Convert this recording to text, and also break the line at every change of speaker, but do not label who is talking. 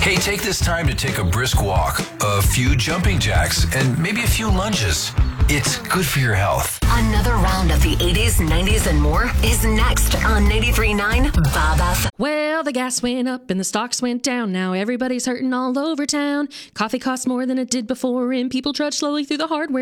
Hey, take this time to take a brisk walk, a few jumping jacks, and maybe a few lunges. It's good for your health.
Another round of the 80s, 90s, and more is next on 93.9 Bob FM.
Well, the gas went up and the stocks went down. Now everybody's hurting all over town. Coffee costs more than it did before, and people trudge slowly through the hardware